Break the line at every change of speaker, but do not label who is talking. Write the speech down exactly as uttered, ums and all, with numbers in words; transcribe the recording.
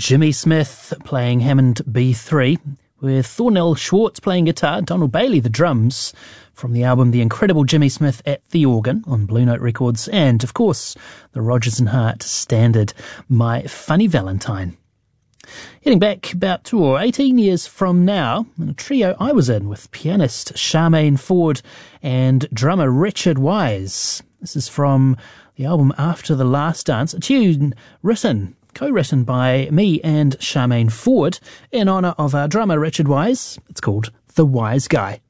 Jimmy Smith playing Hammond B three, with Thornell Schwartz playing guitar, Donald Bailey the drums, from the album The Incredible Jimmy Smith at the Organ on Blue Note Records, and, of course, the Rodgers and Hart standard My Funny Valentine. Heading back about two or eighteen years from now, in a trio I was in with pianist Charmaine Ford and drummer Richard Wise. This is from the album After the Last Dance, a tune written, co-written by me and Charmaine Ford in honour of our drummer Richard Wise. It's called The Wise Guy.